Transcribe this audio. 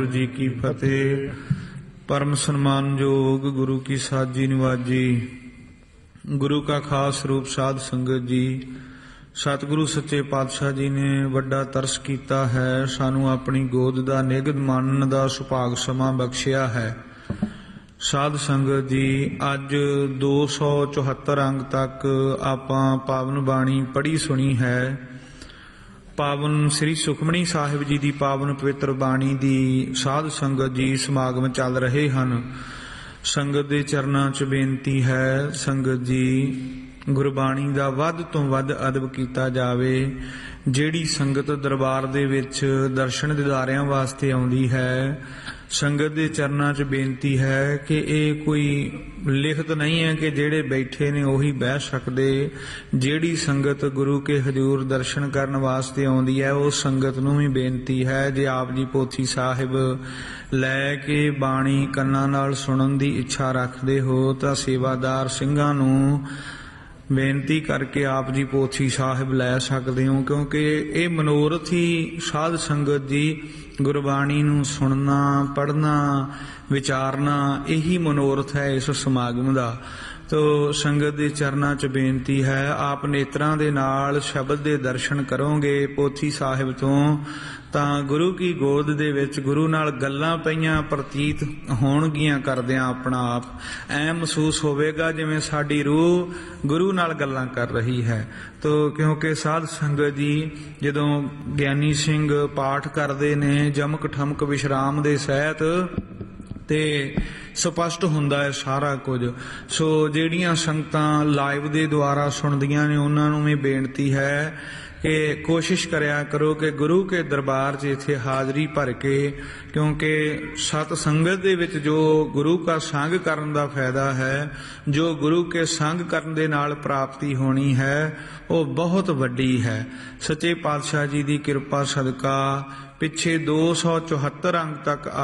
गुरु जी की फतेह। परम सन्मानयोग गुरु की साजी निवाजी। गुरु का खास रूप साध संगत जी। सतगुरु सच्चे पातशाह जी ने वड्डा तरस कीता है, सानू अपनी गोद दा निगद मानन दा सुभाग समा बख्शिया है। साध संगत जी, अज 274 अंक तक आपां पावन बाणी पढ़ी सुनी है। पावन श्री सुखमनी साहिब जी की पावन पवित्र बाणी की साध संगत जी समागम चल रहे हैं। संगत के चरणों च बेनती है, संगत जी गुरबाणी का वध तो वध अदब किया जावे। जिहड़ी संगत दरबार दे विच दर्शन दीदारियां वास्ते आउंदी है, संगत के चरणों च बेनती है कि ये कोई लिखत नहीं है कि जेड़े बैठे ने उही बह सकते। जेड़ी संगत गुरु के हजूर दर्शन करन वास्ते आउंदी है, उस संगत नूं भी बेनती है, जे आप जी पोथी साहिब लैके बाणी कन्नां नाल सुनन दी इच्छा रखते हो तां सेवादार सिंघां नूं बेनती करके आप जी पोथी साहिब लै सकते हो, क्योंकि ये मनोरथ ही साध संगत जी गुरबाणी नूं सुनना, पढ़ना, विचारना, यही मनोरथ है इस समागम का। तो संगत के चरणों च बेनती है, आप नेत्रां दे नाल शब्द दे दर्शन करोगे पोथी साहिब तो तां गुरु की गोद दे विच गुरु नाल गल्लां पईयां प्रतीत होणगियां करदियां अपना आप ऐ महसूस होवेगा जिवें साडी रूह गुरु नाल गल्लां कर रही है। तो क्योंकि साध संगत जी जदों ज्ञानी सिंह पाठ करदे ने जमक ठमक विश्राम दे सहित ते स्पष्ट हुंदा है सारा कुछ। सो जिहड़ियां संगतां लाइव दे द्वारा सुणदियां ने उन्हां नूं भी बेनती है कि कोशिश करया करो कि गुरु के दरबार च इत्थे हाजरी भर के, क्योंकि सत संगत दे विच जो गुरु का संग करन दा फायदा है, जो गुरु के संग करन दे नाल प्राप्ति होनी है, वो बहुत वड्डी है। सच्चे पातशाह जी दी किरपा सदका पिछे 274 अंक तक